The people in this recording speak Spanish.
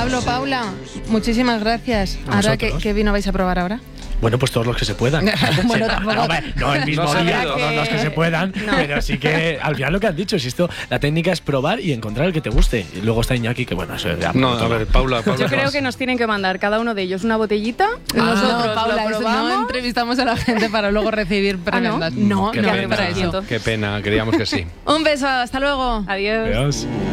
Pablo, Paula, muchísimas gracias. Ahora, ¿qué vino vais a probar ahora? Bueno, pues todos los que se puedan. Bueno, tampoco. No el mismo día, todos los que se puedan, No. pero sí que al final lo que has dicho, si esto, la técnica es probar y encontrar el que te guste. Y luego está Iñaki, que bueno, eso ya. No, a ver, Paula. Yo creo que nos tienen que mandar cada uno de ellos una botellita. Nosotros lo Paula, probamos. no entrevistamos a la gente para luego recibir prebendas. No, No, qué no, pena. para eso. Qué pena, creíamos que sí. Un beso, hasta luego. Adiós. Adiós.